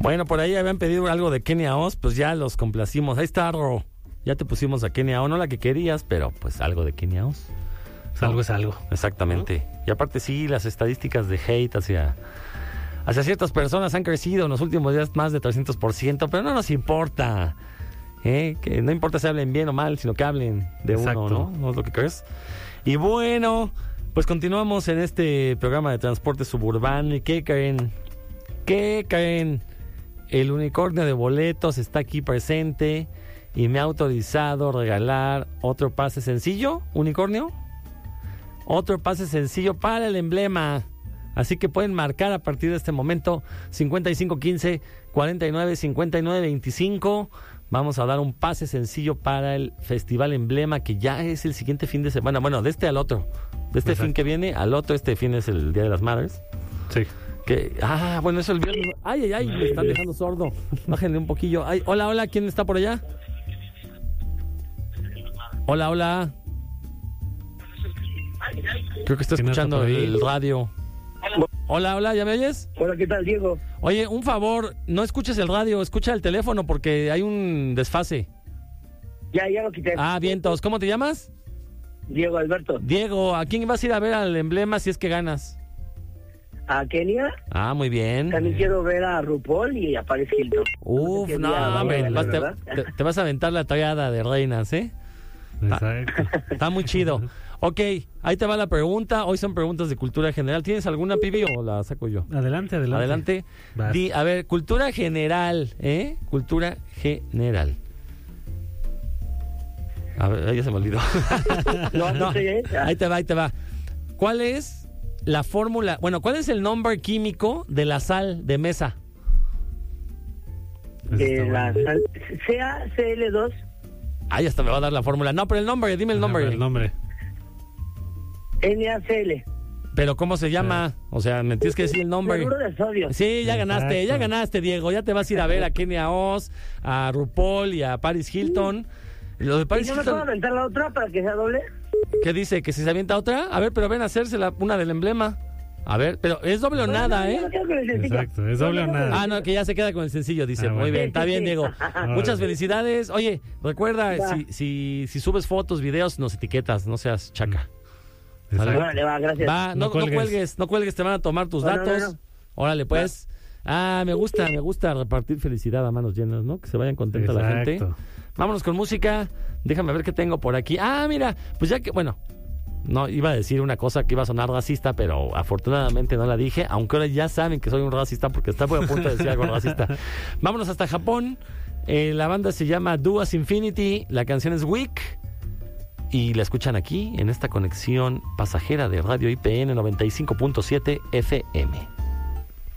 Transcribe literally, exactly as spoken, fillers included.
Bueno, por ahí habían pedido algo de Kenia Oz, pues ya los complacimos. Ahí está, Ro. Ya te pusimos a Kenia Oz, no la que querías, pero pues algo de Kenia Oz. Pues algo es algo. Exactamente. ¿No? Y aparte sí, las estadísticas de hate hacia, hacia ciertas personas han crecido en los últimos días más de trescientos por ciento, pero no nos importa. ¿eh? Que no importa si hablen bien o mal, sino que hablen de Exacto. uno, ¿no? ¿No es lo que crees? Y bueno, pues continuamos en este programa de transporte suburbano. ¿Y qué creen? ¿Qué creen? El unicornio de boletos está aquí presente y me ha autorizado regalar otro pase sencillo, unicornio. Otro pase sencillo para el emblema. Así que pueden marcar a partir de este momento cincuenta y cinco quince cuarenta y nueve cincuenta y nueve veinticinco. Vamos a dar un pase sencillo para el Festival Emblema, que ya es el siguiente fin de semana. Bueno, de este al otro. De este Exacto. fin que viene al otro. Este fin es el Día de las Madres. Sí. Que, ah, bueno, eso el viernes. Ay, ay, ay, me están dejando sordo. Bájenle un poquillo. Ay, hola, hola, ¿quién está por allá? Hola, hola. Creo que está escuchando el radio. Hola, hola, ¿ya me oyes? Hola, ¿qué tal, Diego? Oye, un favor, no escuches el radio, escucha el teléfono porque hay un desfase. Ya, ya lo quité. Ah, bien, todos. ¿Cómo te llamas? Diego Alberto. Diego, ¿a quién vas a ir a ver al emblema si es que ganas? ¿A Kenia? Ah, muy bien. También quiero ver a RuPaul y a Paris Hilton. Uf, no, no hombre, vas, te, te, te vas a aventar la tallada de reinas, ¿eh? Exacto. Está, está muy chido. Ok, ahí te va la pregunta. Hoy son preguntas de cultura general. ¿Tienes alguna, Pibi, o la saco yo? Adelante, adelante. Adelante. Di, a ver, cultura general, ¿eh? Cultura general. A ver, ahí ya se me olvidó. no, no, ahí te va, ahí te va. ¿Cuál es la fórmula? Bueno, ¿cuál es el nombre químico de la sal de mesa? De la sal C A C L dos. Ahí hasta me va a dar la fórmula. No, pero el nombre, dime el nombre. El nombre. N A C L. Pero ¿cómo se llama? O sea, me tienes que decir el nombre. Cloruro de sodio. Sí, ya ganaste, Exacto. ya ganaste, Diego. Ya te vas a ir a ver a Kenia Oz, a RuPaul y a Paris Hilton. Lo de Paris ¿Y no Hilton... me puedo aventar la otra para que sea doble? ¿Qué dice? ¿Que si se avienta otra? A ver, pero ven a hacerse la, una del emblema. A ver, pero es doble o nada, ¿eh? Exacto, es doble o nada. Ah, no, que ya se queda con el sencillo, dice. Ah, Muy bueno. bien, está bien, Diego. Muchas felicidades. Oye, recuerda, si, si, si subes fotos, videos, nos etiquetas, no seas chaca. Órale, va, gracias. Va, no, no, cuelgues. no cuelgues, no cuelgues, te van a tomar tus no, datos. No, no. Órale, pues. Ah, me gusta, me gusta repartir felicidad a manos llenas, ¿no? Que se vayan contenta Exacto. la gente. Vámonos con música. Déjame ver qué tengo por aquí. Ah, mira, pues ya que, bueno, no, iba a decir una cosa que iba a sonar racista, pero afortunadamente no la dije, aunque ahora ya saben que soy un racista porque está muy a punto de decir algo racista. Vámonos hasta Japón. Eh, la banda se llama Duas Infinity, la canción es Weak y la escuchan aquí en esta conexión pasajera de Radio I P N noventa y cinco punto siete F M.